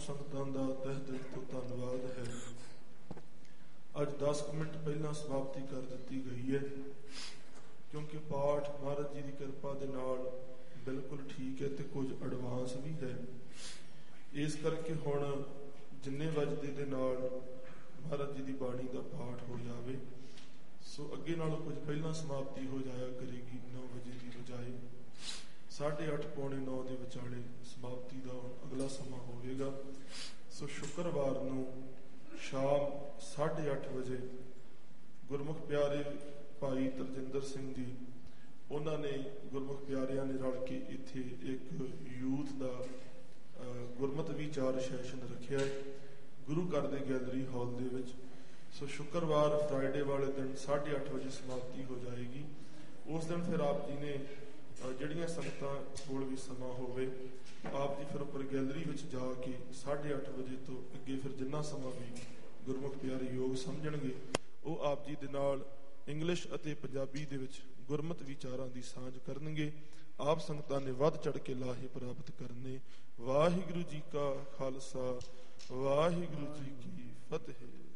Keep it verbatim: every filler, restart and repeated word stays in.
ਸੰਗਤਾਂ ਦਾ ਤਹਿ ਦਿਲ ਤੋਂ ਧੰਨਵਾਦ ਹੈ। ਅੱਜ ਦਸ ਮਿੰਟ ਪਹਿਲਾਂ ਸਮਾਪਤੀ ਕਰ ਦਿੱਤੀ ਗਈ ਹੈ, ਕਿਉਂਕਿ ਪਾਠ ਮਹਾਰਾਜ ਜੀ ਦੀ ਕਿਰਪਾ ਦੇ ਨਾਲ ਬਿਲਕੁਲ ਠੀਕ ਹੈ ਤੇ ਕੁਝ ਐਡਵਾਂਸ ਵੀ ਹੈ। ਇਸ ਕਰਕੇ ਹੁਣ ਜਿੰਨੇ ਵਜਦੇ ਦੇ ਨਾਲ ਮਹਾਰਾਜ ਜੀ ਦੀ ਬਾਣੀ ਦਾ ਪਾਠ ਹੋ ਜਾਵੇ, ਸੋ ਅੱਗੇ ਨਾਲੋਂ ਕੁਝ ਪਹਿਲਾਂ ਸਮਾਪਤੀ ਹੋ ਜਾਇਆ ਕਰੇਗੀ। ਨੌ ਵਜੇ ਦੀ ਬਜਾਏ ਸਾਢੇ ਅੱਠ ਪੌਣੇ ਨੌ ਦੇ ਵਿਚਾਲੇ ਸਮਾਪਤੀ ਦਾ ਅਗਲਾ ਸਮਾਂ ਹੋਵੇਗਾ। ਸੋ ਸ਼ੁੱਕਰਵਾਰ ਨੂੰ ਸ਼ਾਮ ਸਾਢੇ ਅੱਠ ਵਜੇ ਗੁਰਮੁਖ ਪਿਆਰੇ ਭਾਈ ਤਰਜਿੰਦਰ ਸਿੰਘ ਜੀ, ਉਹਨਾਂ ਨੇ ਗੁਰਮੁਖ ਪਿਆਰਿਆਂ ਨੇ ਰਲ ਕੇ ਇੱਥੇ ਇੱਕ ਯੂਥ ਦਾ ਗੁਰਮਤ ਵਿਚਾਰ ਸੈਸ਼ਨ ਰੱਖਿਆ ਹੈ ਗੁਰੂ ਘਰ ਦੇ ਗੈਲਰੀ ਹਾਲ ਦੇ ਵਿੱਚ। ਸੋ ਸ਼ੁੱਕਰਵਾਰ ਫਰਾਈਡੇ ਵਾਲੇ ਦਿਨ ਸਾਢੇ ਅੱਠ ਵਜੇ ਸਮਾਪਤੀ ਹੋ ਜਾਏਗੀ। ਉਸ ਦਿਨ ਫਿਰ ਆਪ ਜੀ ਨੇ ਜਿਹੜੀਆਂ ਸੰਗਤਾਂ ਕੋਲ ਵੀ ਸਮਾਂ ਹੋਵੇ, ਆਪ ਜੀ ਫਿਰ ਉੱਪਰ ਗੈਲਰੀ ਵਿੱਚ ਜਾ ਕੇ ਸਾਢੇ ਅੱਠ ਵਜੇ ਤੋਂ ਅੱਗੇ ਫਿਰ ਜਿੰਨਾ ਸਮਾਂ ਵੀ ਗੁਰਮੁਖ ਪਿਆਰੇ ਯੋਗ ਸਮਝਣਗੇ, ਉਹ ਆਪ ਜੀ ਦੇ ਨਾਲ ਇੰਗਲਿਸ਼ ਅਤੇ ਪੰਜਾਬੀ ਦੇ ਵਿੱਚ ਗੁਰਮਤ ਵਿਚਾਰਾਂ ਦੀ ਸਾਂਝ ਕਰਨਗੇ। ਆਪ ਸੰਗਤਾਂ ਨੇ ਵੱਧ ਚੜ ਕੇ ਲਾਹੇ ਪ੍ਰਾਪਤ ਕਰਨੇ। ਵਾਹਿਗੁਰੂ ਜੀ ਕਾ ਖਾਲਸਾ, ਵਾਹਿਗੁਰੂ ਜੀ ਕੀ ਫਤਿਹ।